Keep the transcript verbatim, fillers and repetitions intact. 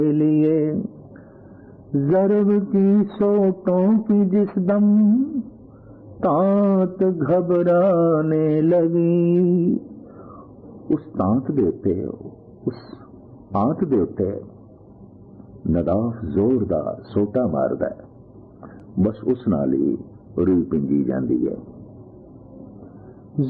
लिए ज़र्ब की सोटों की जिस दम तांत घबराने लगी। उस तांत दे उत्ते उस आंत दे उत्ते नदाफ जोरदार सोटा मारदा है, बस उस नाल ही रूह पिंजी जाती है।